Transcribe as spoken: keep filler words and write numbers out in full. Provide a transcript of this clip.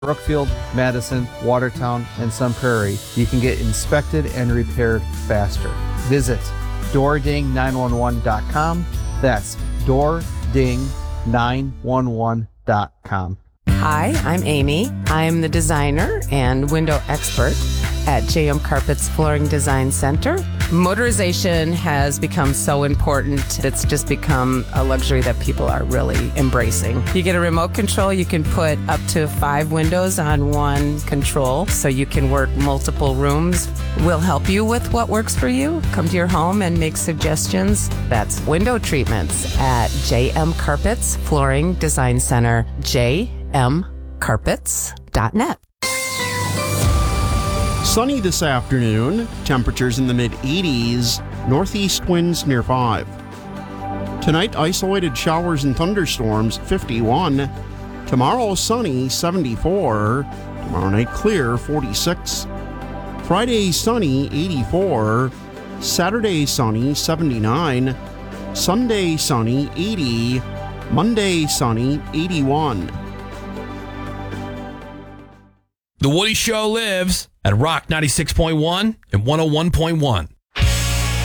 Brookfield, Madison, Watertown, and Sun Prairie, you can get inspected and repaired faster. Visit door ding nine one one dot com. That's door ding nine one one dot com. Hi, I'm Amy. I'm the designer and window expert at J M Carpets Flooring Design Center. Motorization has become so important. It's just become a luxury that people are really embracing. You get a remote control. You can put up to five windows on one control, so you can work multiple rooms. We'll help you with what works for you. Come to your home and make suggestions. That's window treatments at J M Carpets Flooring Design Center, j m carpets dot net. Sunny this afternoon, temperatures in the mid eighties, northeast winds near five. Tonight, isolated showers and thunderstorms, fifty-one. Tomorrow, sunny, seventy-four. Tomorrow night, clear, forty-six. Friday, sunny, eighty-four. Saturday, sunny, seventy-nine. Sunday, sunny, eighty. Monday, sunny, eighty-one. The Woody Show lives at Rock ninety-six point one and one oh one point one.